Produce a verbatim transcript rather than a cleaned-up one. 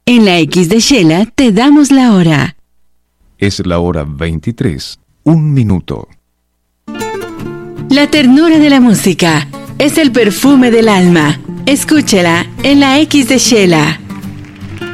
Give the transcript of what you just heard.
En la X de Shela te damos la hora. Es la hora veintitrés, un minuto. La ternura de la música es el perfume del alma. Escúchela en la X de Shela.